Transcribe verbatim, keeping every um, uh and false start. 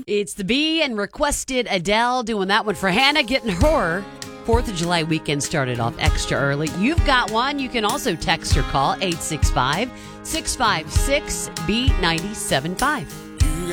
It's the B and requested Adele doing that one for Hannah, getting her fourth of July weekend started off extra early. You've got one. You can also text or call eight six five, six five six, B nine seven five.